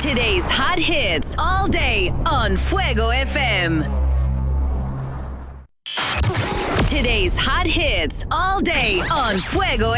Today's hot hits all day on Fuego FM. Today's hot hits all day on Fuego